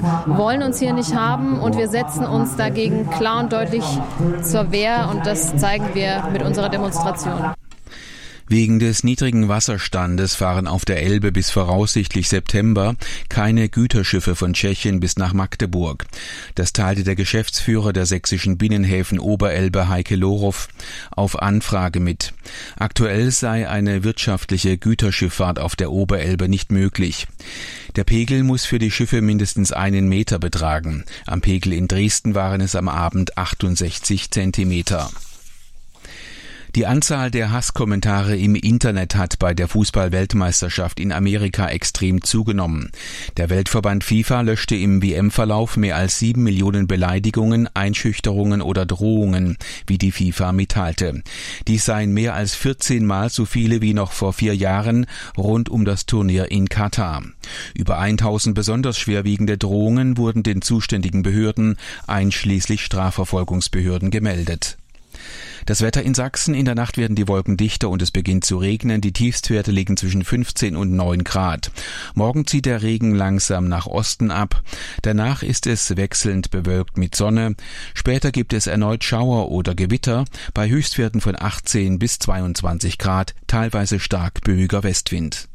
wollen uns hier nicht haben und wir setzen uns dagegen klar und deutlich zur Wehr und das zeigen wir mit unserer Demonstration. Wegen des niedrigen Wasserstandes fahren auf der Elbe bis voraussichtlich September keine Güterschiffe von Tschechien bis nach Magdeburg. Das teilte der Geschäftsführer der sächsischen Binnenhäfen Oberelbe, Heike Lorow, auf Anfrage mit. Aktuell sei eine wirtschaftliche Güterschifffahrt auf der Oberelbe nicht möglich. Der Pegel muss für die Schiffe mindestens 1 Meter betragen. Am Pegel in Dresden waren es am Abend 68 Zentimeter. Die Anzahl der Hasskommentare im Internet hat bei der Fußball-Weltmeisterschaft in Amerika extrem zugenommen. Der Weltverband FIFA löschte im WM-Verlauf mehr als 7 Millionen Beleidigungen, Einschüchterungen oder Drohungen, wie die FIFA mitteilte. Dies seien mehr als 14 Mal so viele wie noch vor 4 Jahren rund um das Turnier in Katar. Über 1000 besonders schwerwiegende Drohungen wurden den zuständigen Behörden, einschließlich Strafverfolgungsbehörden, gemeldet. Das Wetter in Sachsen: In der Nacht werden die Wolken dichter und es beginnt zu regnen. Die Tiefstwerte liegen zwischen 15 und 9 Grad. Morgen zieht der Regen langsam nach Osten ab. Danach ist es wechselnd bewölkt mit Sonne. Später gibt es erneut Schauer oder Gewitter bei Höchstwerten von 18 bis 22 Grad, teilweise stark böiger Westwind.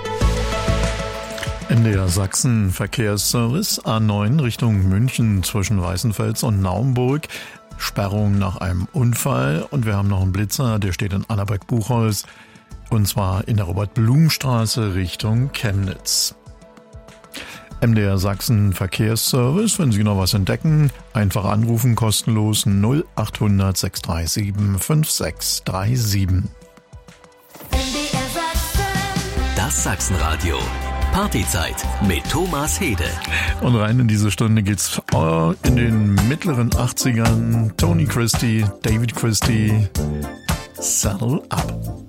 NDR Sachsen Verkehrsservice A9 Richtung München zwischen Weißenfels und Naumburg. Sperrung nach einem Unfall und wir haben noch einen Blitzer, der steht in Annaberg-Buchholz und zwar in der Robert-Blum-Straße Richtung Chemnitz. MDR Sachsen Verkehrsservice, wenn Sie noch was entdecken, einfach anrufen, kostenlos 0800 637 5637. Das Sachsenradio. Partyzeit mit Thomas Hede. Und rein in diese Stunde geht's in den mittleren 80ern. Tony Christie, David Christie, Saddle Up.